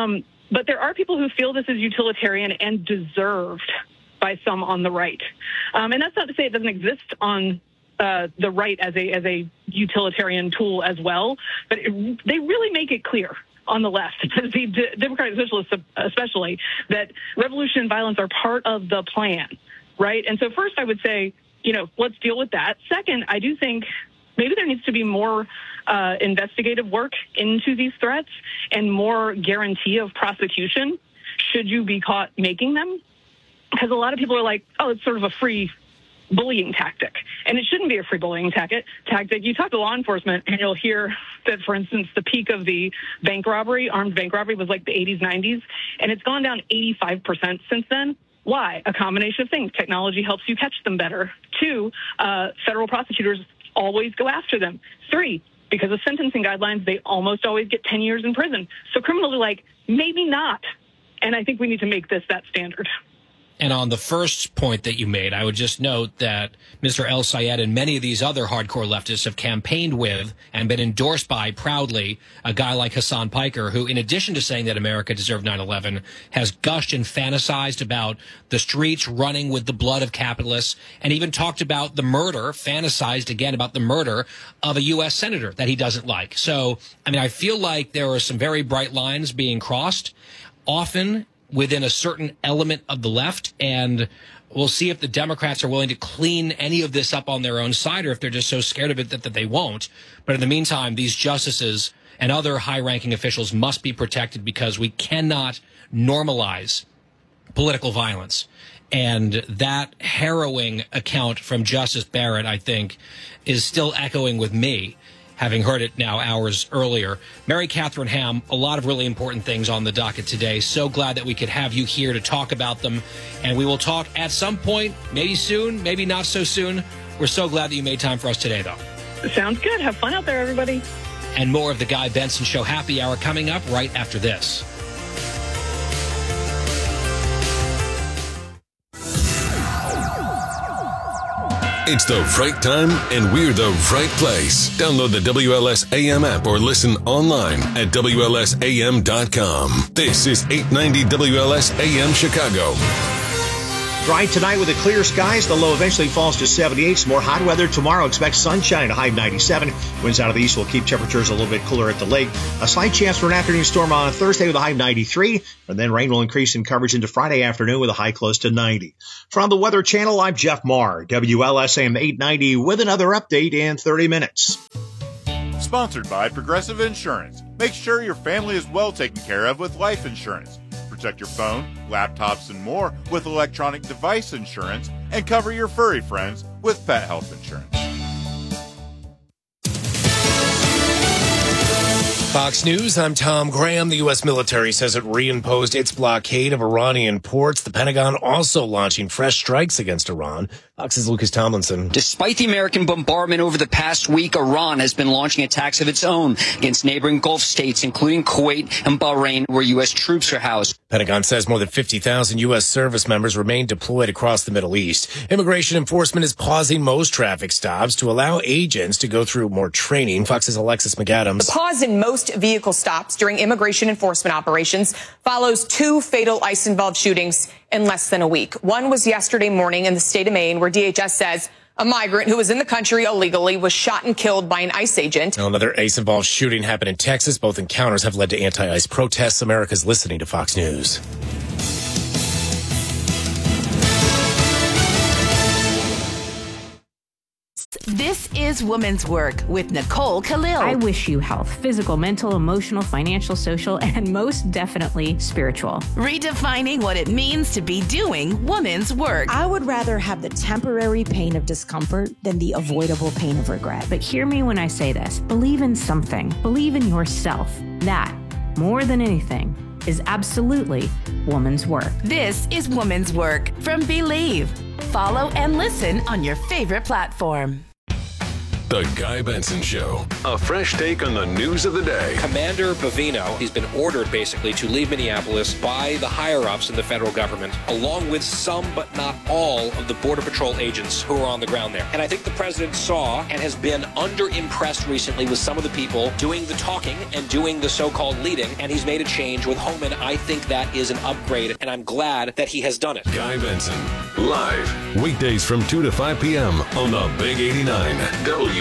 But there are people who feel this is utilitarian and deserved by some on the right. And that's not to say it doesn't exist on the right as a utilitarian tool as well, but they really make it clear on the left, the Democratic Socialists especially, that revolution and violence are part of the plan, right? And so first I would say, let's deal with that. Second, I do think maybe there needs to be more investigative work into these threats and more guarantee of prosecution should you be caught making them. Because a lot of people are like, oh, it's sort of a free bullying tactic. And it shouldn't be a free bullying tactic. You talk to law enforcement and you'll hear that, for instance, the peak of the armed bank robbery was like the 80s, 90s, and it's gone down 85% since then. Why? A combination of things. Technology helps you catch them better. 2, federal prosecutors always go after them. 3, because of sentencing guidelines, they almost always get 10 years in prison. So criminals are like, maybe not. And I think we need to make this that standard. And on the first point that you made, I would just note that Mr. El Sayed and many of these other hardcore leftists have campaigned with and been endorsed by proudly a guy like Hassan Piker, who, in addition to saying that America deserved 9/11, has gushed and fantasized about the streets running with the blood of capitalists, and even talked about the murder, fantasized again about the murder of a U.S. senator that he doesn't like. So, I feel like there are some very bright lines being crossed, often within a certain element of the left, and we'll see if the Democrats are willing to clean any of this up on their own side or if they're just so scared of it that they won't. But in the meantime, these justices and other high-ranking officials must be protected because we cannot normalize political violence. And that harrowing account from Justice Barrett, I think, is still echoing with me, having heard it now hours earlier. Mary Catherine Ham, a lot of really important things on the docket today. So glad that we could have you here to talk about them. And we will talk at some point, maybe soon, maybe not so soon. We're so glad that you made time for us today, though. Sounds good. Have fun out there, everybody. And more of the Guy Benson Show Happy Hour coming up right after this. It's the right time, and we're the right place. Download the WLS AM app or listen online at WLSAM.com. This is 890 WLS AM Chicago. Dry tonight with the clear skies. The low eventually falls to 78. Some more hot weather tomorrow. Expect sunshine, a high of 97. Winds out of the east will keep temperatures a little bit cooler at the lake. A slight chance for an afternoon storm on Thursday with a high of 93. And then rain will increase in coverage into Friday afternoon with a high close to 90. From the Weather Channel, I'm Jeff Marr. WLSAM 890 with another update in 30 minutes. Sponsored by Progressive Insurance. Make sure your family is well taken care of with life insurance. Protect your phone, laptops, and more with electronic device insurance, and cover your furry friends with pet health insurance. Fox News, I'm Tom Graham. The U.S. military says it reimposed its blockade of Iranian ports. The Pentagon also launching fresh strikes against Iran. Fox's Lucas Tomlinson. Despite the American bombardment over the past week, Iran has been launching attacks of its own against neighboring Gulf states, including Kuwait and Bahrain, where U.S. troops are housed. Pentagon says more than 50,000 U.S. service members remain deployed across the Middle East. Immigration enforcement is pausing most traffic stops to allow agents to go through more training. Fox's Alexis McAdams. The pause in most vehicle stops during immigration enforcement operations follows 2 fatal ICE-involved shootings in less than a week. One was yesterday morning in the state of Maine, where DHS says a migrant who was in the country illegally was shot and killed by an ICE agent. Another ICE-involved shooting happened in Texas. Both encounters have led to anti-ICE protests. America's listening to Fox News. This is Woman's Work with Nicole Khalil. I wish you health, physical, mental, emotional, financial, social, and most definitely spiritual. Redefining what it means to be doing woman's work. I would rather have the temporary pain of discomfort than the avoidable pain of regret. But hear me when I say this. Believe in something. Believe in yourself. That, more than anything, is absolutely woman's work. This is Woman's Work from Believe. Follow and listen on your favorite platform. The Guy Benson Show. A fresh take on the news of the day. Commander Bavino, he's been ordered basically to leave Minneapolis by the higher-ups in the federal government, along with some but not all of the Border Patrol agents who are on the ground there. And I think the president saw and has been under-impressed recently with some of the people doing the talking and doing the so-called leading, and he's made a change with Homan. I think that is an upgrade, and I'm glad that he has done it. Guy Benson, live, weekdays from 2 to 5 p.m. on the Big 89 WLS.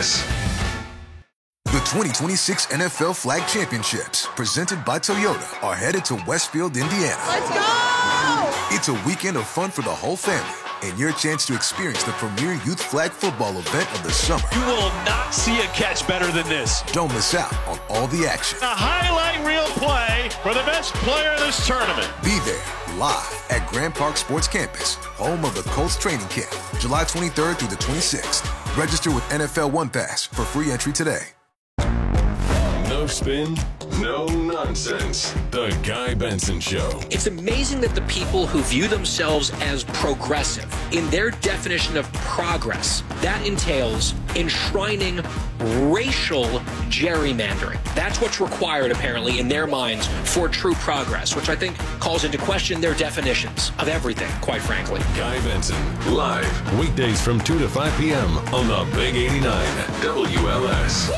The 2026 NFL Flag Championships, presented by Toyota, are headed to Westfield, Indiana. Let's go! It's a weekend of fun for the whole family and your chance to experience the premier youth flag football event of the summer. You will not see a catch better than this. Don't miss out on all the action. A highlight reel play for the best player in this tournament. Be there live at Grand Park Sports Campus, home of the Colts training camp, July 23rd through the 26th. Register with NFL One Pass for free entry today. No spin, no nonsense. The Guy Benson Show. It's amazing that the people who view themselves as progressive, in their definition of progress, that entails enshrining racial gerrymandering. That's what's required, apparently, in their minds for true progress, which I think calls into question their definitions of everything, quite frankly. Guy Benson, live, weekdays from 2 to 5 p.m. on the Big 89 WLS.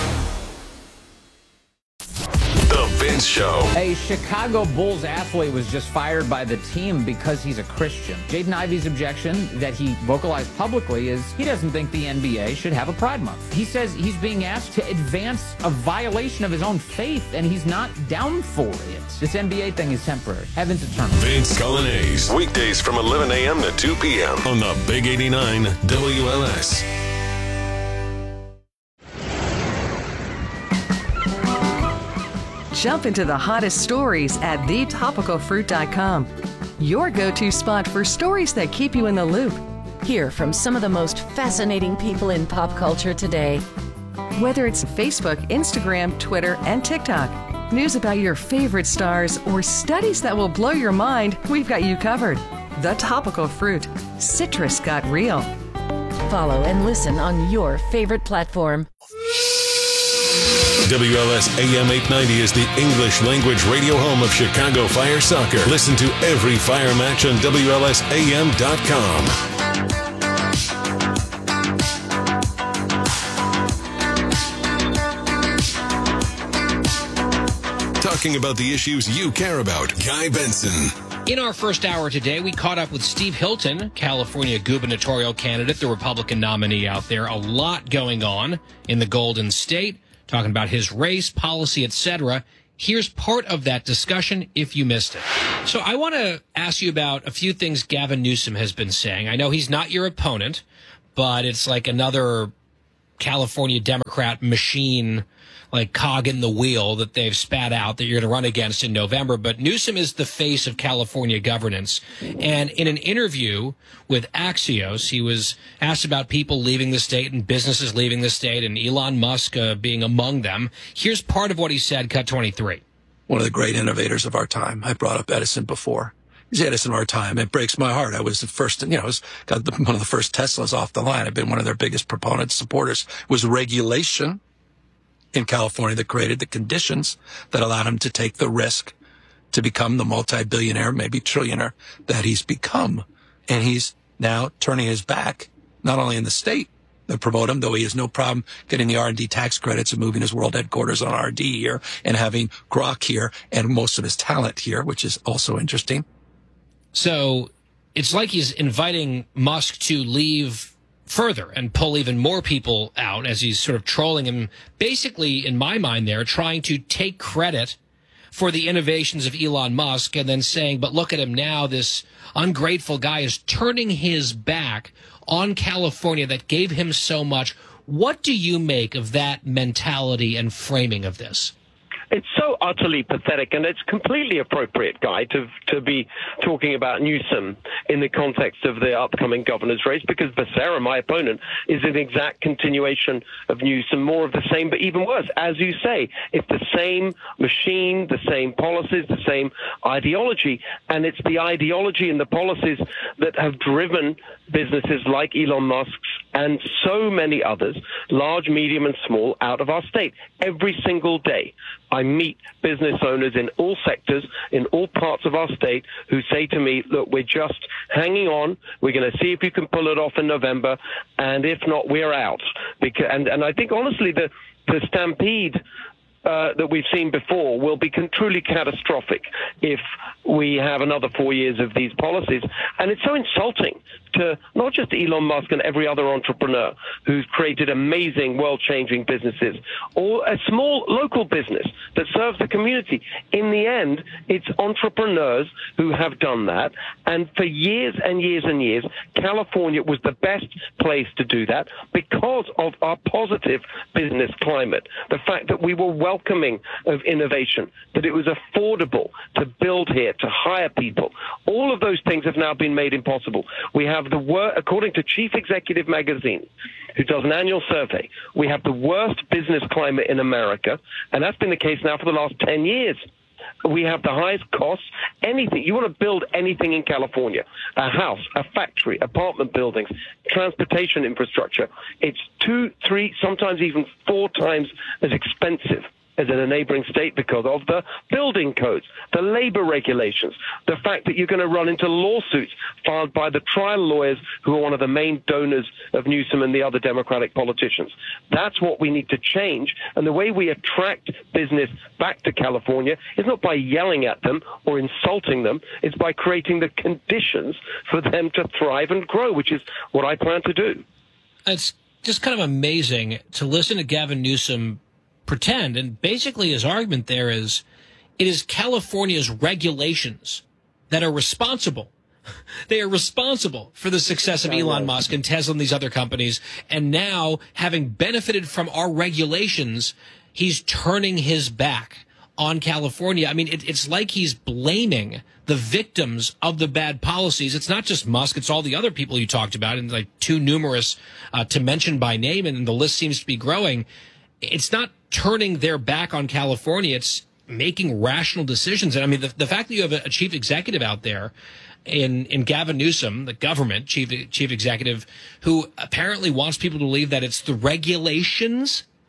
The Vince Show. A Chicago Bulls athlete was just fired by the team because he's a Christian. Jaden Ivey's objection that he vocalized publicly is he doesn't think the NBA should have a Pride Month. He says he's being asked to advance a violation of his own faith, and he's not down for it. This NBA thing is temporary. Heaven's eternal. Vince Colonnese, weekdays from 11 a.m. to 2 p.m. on the Big 89 WLS. Jump into the hottest stories at thetopicalfruit.com. Your go-to spot for stories that keep you in the loop. Hear from some of the most fascinating people in pop culture today. Whether it's Facebook, Instagram, Twitter, and TikTok, news about your favorite stars, or studies that will blow your mind, we've got you covered. The Topical Fruit. Citrus got real. Follow and listen on your favorite platform. WLS AM 890 is the English language radio home of Chicago Fire Soccer. Listen to every Fire match on WLSAM.com. Talking about the issues you care about. Guy Benson. In our first hour today, we caught up with Steve Hilton, California gubernatorial candidate, the Republican nominee out there. A lot going on in the Golden State, talking about his race, policy, etc. Here's part of that discussion if you missed it. So I want to ask you about a few things Gavin Newsom has been saying. I know he's not your opponent, but it's like another California Democrat machine, like cog in the wheel that they've spat out that you're going to run against in November. But Newsom is the face of California governance. And in an interview with Axios, he was asked about people leaving the state and businesses leaving the state and Elon Musk being among them. Here's part of what he said, cut 23. One of the great innovators of our time. I brought up Edison before. He's Edison of our time. It breaks my heart. I was the first, one of the first Teslas off the line. I've been one of their biggest proponents, supporters. It was regulation in California that created the conditions that allowed him to take the risk to become the multi-billionaire, maybe trillionaire that he's become. And he's now turning his back, not only in the state that promote him, though he has no problem getting the R&D tax credits and moving his world headquarters on R&D here and having Grok here and most of his talent here, which is also interesting. So it's like he's inviting Musk to leave further and pull even more people out as he's sort of trolling him, basically, in my mind there, trying to take credit for the innovations of Elon Musk and then saying, but look at him now, this ungrateful guy is turning his back on California that gave him so much. What do you make of that mentality and framing of this? It's so utterly pathetic, and it's completely appropriate, Guy, to be talking about Newsom in the context of the upcoming governor's race, because Becerra, my opponent, is an exact continuation of Newsom, more of the same, but even worse. As you say, it's the same machine, the same policies, the same ideology, and it's the ideology and the policies that have driven businesses like Elon Musk's and so many others, large, medium, and small, out of our state every single day. I meet business owners in all sectors, in all parts of our state, who say to me, look, we're just hanging on. We're going to see if you can pull it off in November. And if not, we're out. And I think, honestly, the stampede that we've seen before will be truly catastrophic if we have another 4 years of these policies. And it's so insulting to not just Elon Musk and every other entrepreneur who's created amazing, world-changing businesses, or a small local business that serves the community. In the end, it's entrepreneurs who have done that. And for years and years and years, California was the best place to do that because of our positive business climate. The fact that we were welcoming of innovation, that it was affordable to build here, to hire people. All of those things have now been made impossible. We have according to Chief Executive Magazine, who does an annual survey, we have the worst business climate in America, and that's been the case now for the last 10 years. We have the highest costs. Anything. You want to build anything in California, a house, a factory, apartment buildings, transportation infrastructure, it's 2, 3, sometimes even 4 times as expensive as in a neighboring state because of the building codes, the labor regulations, the fact that you're going to run into lawsuits filed by the trial lawyers who are one of the main donors of Newsom and the other Democratic politicians. That's what we need to change. And the way we attract business back to California is not by yelling at them or insulting them. It's by creating the conditions for them to thrive and grow, which is what I plan to do. It's just kind of amazing to listen to Gavin Newsom pretend, and basically his argument there is it is California's regulations that are responsible. They are responsible for the success of Elon Musk and Tesla and these other companies. And now, having benefited from our regulations, he's turning his back on California. I mean, it's like he's blaming the victims of the bad policies. It's not just Musk, it's all the other people you talked about, and like too numerous to mention by name, and the list seems to be growing. It's not turning their back on California. It's making rational decisions. And I mean, the fact that you have a chief executive out there in Gavin Newsom, the government chief executive, who apparently wants people to believe that it's the regulations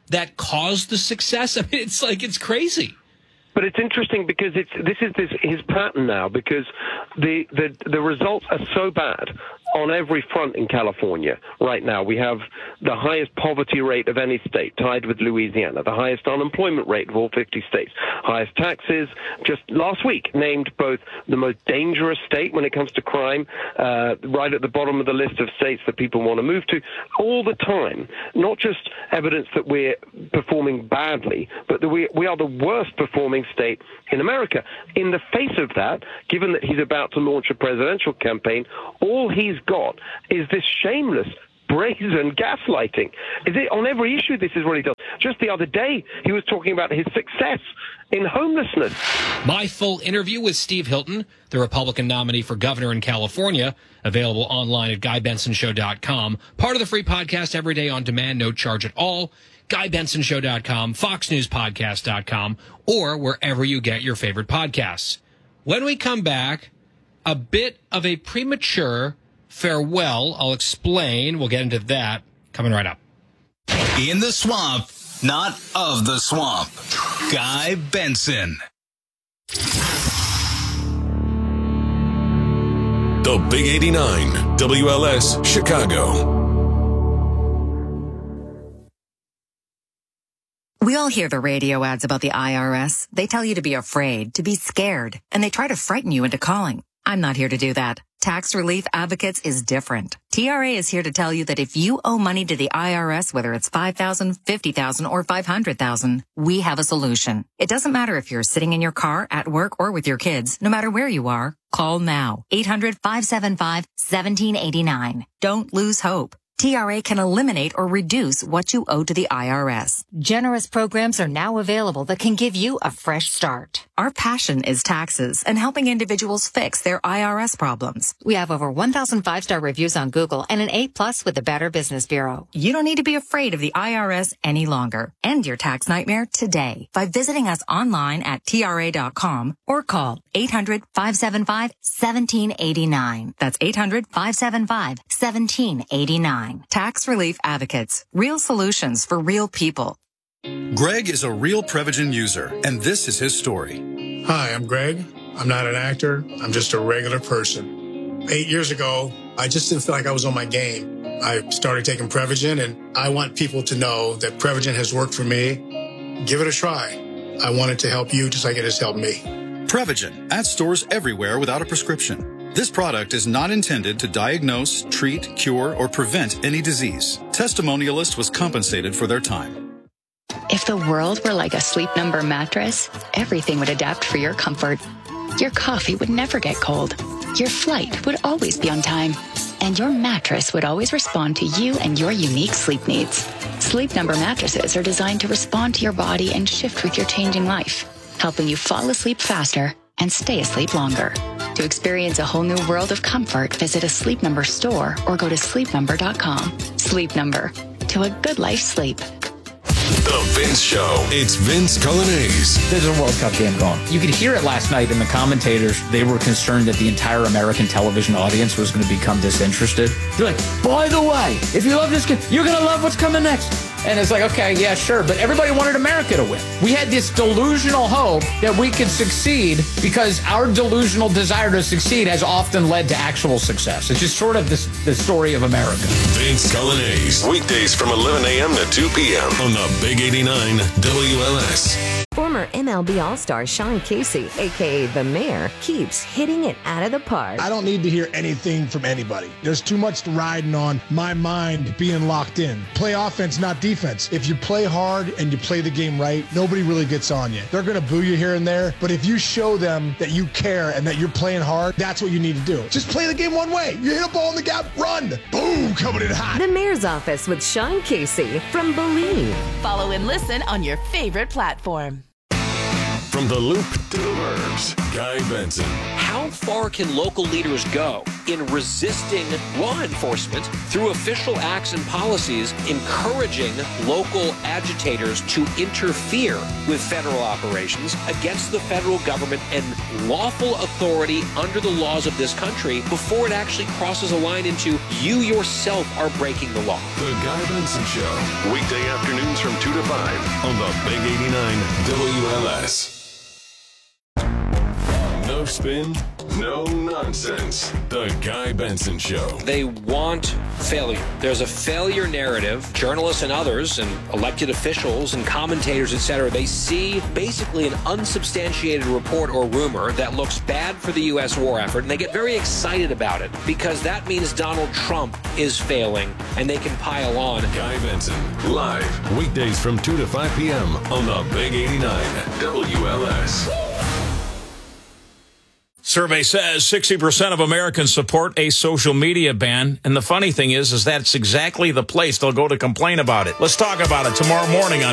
that caused the success? I mean, it's crazy. But it's interesting because this is his pattern now, because the results are so bad on every front in California right now. We have the highest poverty rate of any state, tied with Louisiana, the highest unemployment rate of all 50 states, highest taxes. Just last week, named both the most dangerous state when it comes to crime, right at the bottom of the list of states that people want to move to, all the time. Not just evidence that we're performing badly, but that we are the worst performing state in America. In the face of that, given that he's about to launch a presidential campaign, all he's got is this shameless, brazen gaslighting. Is it on every issue? This is what he does. Just the other day, he was talking about his success in homelessness. My full interview with Steve Hilton, the Republican nominee for governor in California, available online at GuyBensonShow.com. Part of the free podcast every day on demand, no charge at all. GuyBensonShow.com, FoxNewsPodcast.com, or wherever you get your favorite podcasts. When we come back, a bit of a premature farewell. I'll explain. We'll get into that coming right up. In the swamp, not of the swamp. Guy Benson. The Big 89, WLS, Chicago. We all hear the radio ads about the IRS. They tell you to be afraid, to be scared, and they try to frighten you into calling. I'm not here to do that. Tax Relief Advocates is different. TRA is here to tell you that if you owe money to the IRS, whether it's $5,000, $50,000, or $500,000, we have a solution. It doesn't matter if you're sitting in your car, at work, or with your kids. No matter where you are, call now. 800-575-1789. Don't lose hope. TRA can eliminate or reduce what you owe to the IRS. Generous programs are now available that can give you a fresh start. Our passion is taxes and helping individuals fix their IRS problems. We have over 1,000 5-star reviews on Google and an A+ with the Better Business Bureau. You don't need to be afraid of the IRS any longer. End your tax nightmare today by visiting us online at TRA.com or call 800-575-1789. That's 800-575-1789. Tax Relief Advocates. Real solutions for real people. Greg is a real Prevagen user, and this is his story. Hi, I'm Greg. I'm not an actor. I'm just a regular person. 8 years ago, I just didn't feel like I was on my game. I started taking Prevagen, and I want people to know that Prevagen has worked for me. Give it a try. I want it to help you just like it has helped me. Prevagen, at stores everywhere without a prescription. This product is not intended to diagnose, treat, cure, or prevent any disease. Testimonialist was compensated for their time. If the world were like a Sleep Number mattress, everything would adapt for your comfort. Your coffee would never get cold. Your flight would always be on time. And your mattress would always respond to you and your unique sleep needs. Sleep Number mattresses are designed to respond to your body and shift with your changing life, helping you fall asleep faster and stay asleep longer. To experience a whole new world of comfort, visit a Sleep Number store or go to sleepnumber.com. Sleep Number. To a good life's sleep. The Vince Show. It's Vince Colonnese. There's a World Cup game going. You could hear it last night in the commentators. They were concerned that the entire American television audience was going to become disinterested. They're like, by the way, if you love this game, you're going to love what's coming next. And it's like, okay, yeah, sure. But everybody wanted America to win. We had this delusional hope that we could succeed because our delusional desire to succeed has often led to actual success. It's just sort of the story of America. Vince Colonnese. Weekdays from 11 a.m. to 2 p.m. on the Big 89 WLS. Former MLB All-Star Sean Casey, a.k.a. The Mayor, keeps hitting it out of the park. I don't need to hear anything from anybody. There's too much riding on my mind being locked in. Play offense, not defense. If you play hard and you play the game right, nobody really gets on you. They're going to boo you here and there, but if you show them that you care and that you're playing hard, that's what you need to do. Just play the game one way. You hit a ball in the gap, run. Boom, coming in hot. The Mayor's Office with Sean Casey from Believe. Follow and listen on your favorite platform. From the Loop to the Burbs, Guy Benson. How far can local leaders go in resisting law enforcement through official acts and policies, encouraging local agitators to interfere with federal operations against the federal government and lawful authority under the laws of this country before it actually crosses a line into you yourself are breaking the law? The Guy Benson Show. Weekday afternoons from from 2 to 5 on the Big 89 WLS. No spin, no nonsense. The Guy Benson Show. They want failure. There's a failure narrative. Journalists and others and elected officials and commentators, etc., they see basically an unsubstantiated report or rumor that looks bad for the U.S. war effort, and they get very excited about it because that means Donald Trump is failing, and they can pile on. Guy Benson, live, weekdays from 2 to 5 p.m. on the Big 89 WLS. Survey says 60% of Americans support a social media ban. And the funny thing is that's exactly the place they'll go to complain about it. Let's talk about it tomorrow morning on